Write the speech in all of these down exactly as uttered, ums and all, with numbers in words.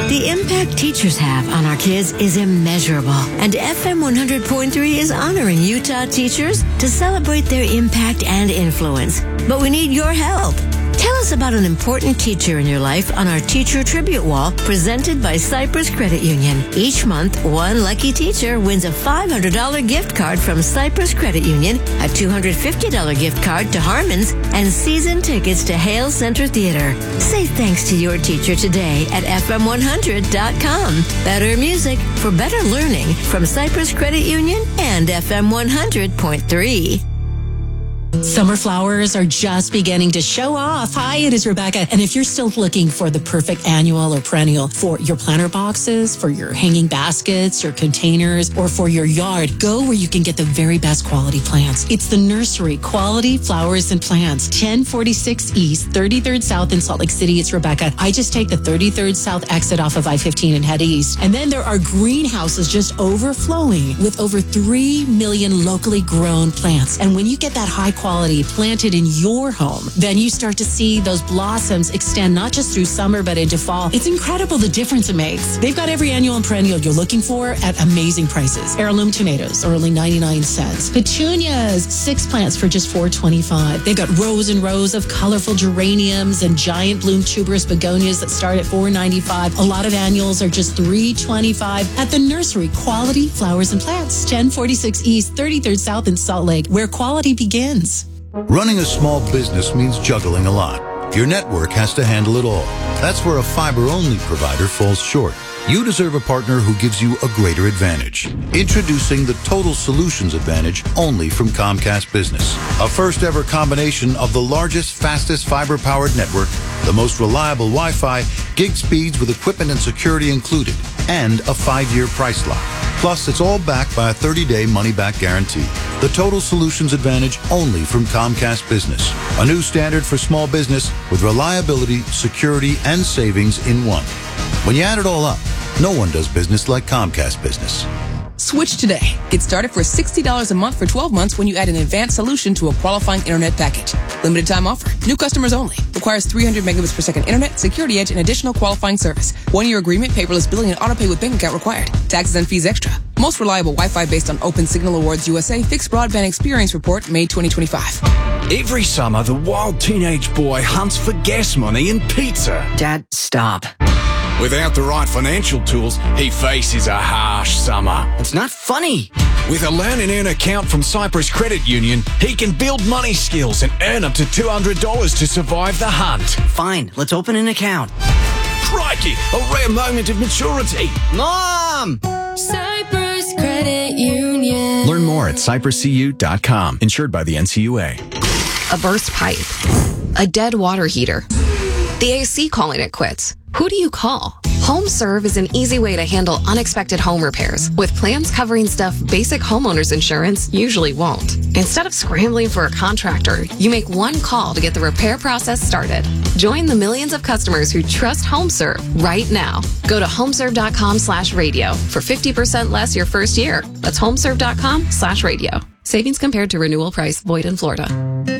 The impact teachers have on our kids is immeasurable, and F M one hundred point three is honoring Utah teachers to celebrate their impact and influence. But we need your help. Tell us about an important teacher in your life on our Teacher Tribute Wall presented by Cypress Credit Union. Each month, one lucky teacher wins a five hundred dollars gift card from Cypress Credit Union, a two hundred fifty dollars gift card to Harmon's, and season tickets to Hale Center Theater. Say thanks to your teacher today at F M one hundred dot com. Better music for better learning from Cypress Credit Union and F M one hundred point three. Summer flowers are just beginning to show off. Hi, it is Rebecca. And if you're still looking for the perfect annual or perennial for your planter boxes, for your hanging baskets, your containers, or for your yard, go where you can get the very best quality plants. It's the Nursery Quality Flowers and Plants, ten forty-six East, thirty-third South in Salt Lake City. It's Rebecca. I just take the thirty-third South exit off of I fifteen and head east. And then there are greenhouses just overflowing with over three million locally grown plants. And when you get that high quality planted in your home, then you start to see those blossoms extend not just through summer but into fall. It's incredible the difference it makes. They've got every annual and perennial you're looking for at amazing prices. Heirloom tomatoes are only ninety-nine cents. Petunias, six plants for just four twenty-five. They've got rows and rows of colorful geraniums and giant bloom tuberous begonias that start at four ninety-five. A lot of annuals are just three twenty-five at the Nursery Quality Flowers and Plants, ten forty-six East, thirty-third South in Salt Lake, where quality begins. Running a small business means juggling a lot. Your network has to handle it all. That's where a fiber-only provider falls short. You deserve a partner who gives you a greater advantage. Introducing the Total Solutions Advantage only from Comcast Business. A first-ever combination of the largest, fastest fiber-powered network, the most reliable Wi-Fi, gig speeds with equipment and security included, and a five-year price lock. Plus, it's all backed by a thirty-day money-back guarantee. The Total Solutions Advantage only from Comcast Business. A new standard for small business with reliability, security, and savings in one. When you add it all up, no one does business like Comcast Business. Switch today. Get started for sixty dollars a month for twelve months when you add an advanced solution to a qualifying internet package. Limited time offer. New customers only. Requires three hundred megabits per second internet, security edge, and additional qualifying service. One-year agreement, paperless billing, and autopay with bank account required. Taxes and fees extra. Most reliable Wi-Fi based on Open Signal Awards U S A Fixed Broadband Experience Report, May twenty twenty-five. Every summer, the wild teenage boy hunts for gas money and pizza. Dad, stop. Without the right financial tools, he faces a harsh summer. It's not funny. With a Learn and Earn account from Cypress Credit Union, he can build money skills and earn up to two hundred dollars to survive the hunt. Fine, let's open an account. Crikey, a rare moment of maturity. Mom! Cypress Credit Union. Learn more at cypress c u dot com. Insured by the N C U A. A burst pipe. A dead water heater. The A C calling it quits. Who do you call? HomeServe is an easy way to handle unexpected home repairs with plans covering stuff basic homeowners insurance usually won't. Instead of scrambling for a contractor, you make one call to get the repair process started. Join the millions of customers who trust HomeServe right now. Go to homeserve.com slash radio for fifty percent less your first year. That's homeserve.com slash radio. Savings compared to renewal price. Void in Florida.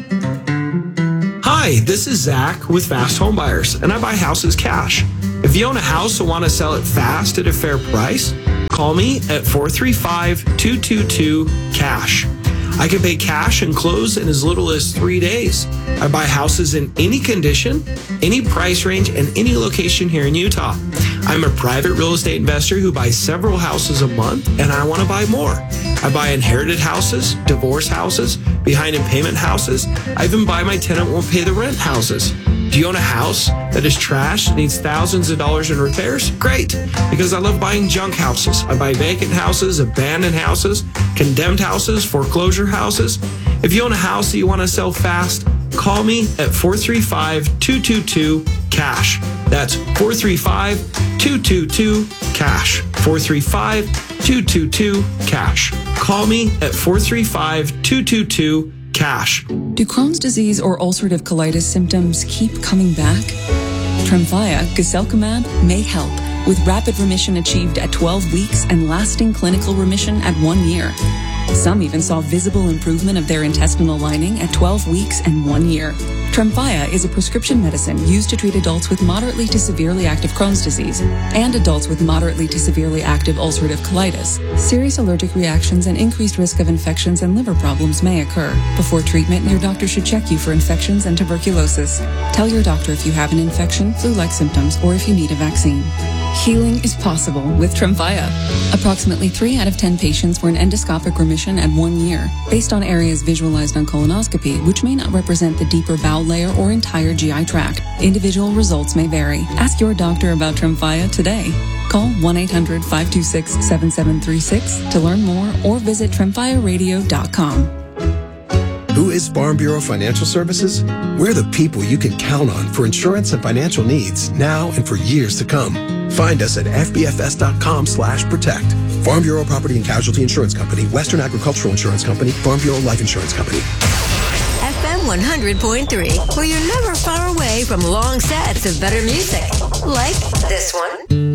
Hi, this is Zach with Fast Home Buyers, and I buy houses cash. If you own a house and want to sell it fast at a fair price, call me at four three five, two two two, cash. I can pay cash and close in as little as three days. I buy houses in any condition, any price range, and any location here in Utah. I'm a private real estate investor who buys several houses a month, and I want to buy more. I buy inherited houses, divorce houses, behind in payment houses. I even buy my tenant won't pay the rent houses. Do you own a house that is trashed and needs thousands of dollars in repairs? Great, because I love buying junk houses. I buy vacant houses, abandoned houses, condemned houses, foreclosure houses. If you own a house that you want to sell fast, call me at four three five, two two two, cash. That's four three five, two two two, cash. four three five, two two two, cash. Call me at four three five, two two two, cash. Do Crohn's disease or ulcerative colitis symptoms keep coming back? Tremfya, guselkumab, may help, with rapid remission achieved at twelve weeks and lasting clinical remission at one year. Some even saw visible improvement of their intestinal lining at twelve weeks and one year. Tremfya is a prescription medicine used to treat adults with moderately to severely active Crohn's disease and adults with moderately to severely active ulcerative colitis. Serious allergic reactions and increased risk of infections and liver problems may occur. Before treatment, your doctor should check you for infections and tuberculosis. Tell your doctor if you have an infection, flu-like symptoms, or if you need a vaccine. Healing is possible with Tremfya. Approximately three out of ten patients were in endoscopic remission at one year, based on areas visualized on colonoscopy, which may not represent the deeper bowel layer or entire G I tract. Individual results may vary. Ask your doctor about Tremfya today. Call one eight hundred, five two six, seven seven three six to learn more or visit tremfya radio dot com. Who is Farm Bureau Financial Services? We're the people you can count on for insurance and financial needs now and for years to come. Find us at f b f s dot com slash protect. Farm Bureau Property and Casualty Insurance Company, Western Agricultural Insurance Company, Farm Bureau Life Insurance Company. F M one hundred point three, where you're never far away from long sets of better music, like this one.